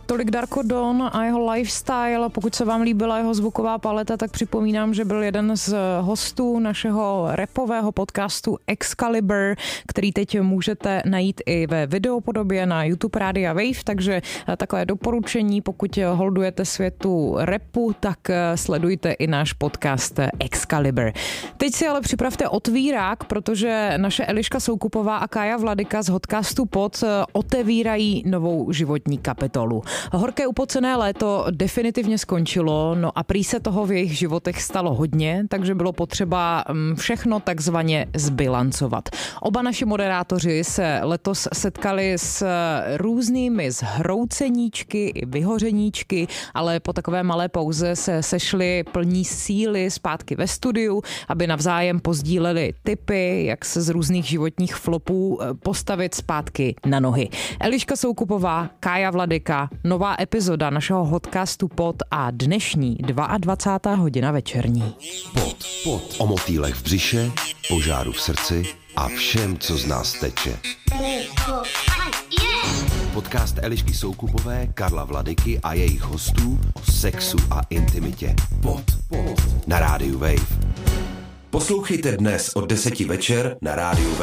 Tolik Darko Don a jeho lifestyle. Pokud se vám líbila jeho zvuková paleta, tak připomínám, že byl jeden z hostů našeho rapového podcastu Excalibur, který teď můžete najít i ve videopodobě na YouTube Rádia Wave, takže takové doporučení, pokud holdujete světu rapu, tak sledujte i náš podcast Excalibur. Teď si ale připravte otvírák, protože naše Eliška Soukupová a Kája Vladyka z Podcastu Pod otevírají novou životní kapitolu. Horké upocené léto definitivně skončilo, no a prý se toho v jejich životech stalo hodně, takže bylo potřeba všechno takzvaně zbilancovat. Oba naši moderátoři se letos setkali s různými zhrouceníčky i vyhořeníčky, ale po takové malé pauze se sešli plní síly zpátky ve studiu, aby navzájem pozdíleli tipy, jak se z různých životních flopů postavit zpátky na nohy. Eliška Soukupová, Kája Vladyka, nová epizoda našeho podcastu Pod a dnešní 22. hodina večerní. Pod. O motýlech v břiše, požáru v srdci a všem, co z nás teče. Podcast Elišky Soukupové, Karla Vladyky a jejich hostů o sexu a intimitě. Pod. Na rádiu Wave. Poslouchejte dnes od 10 večer na rádiu Wave.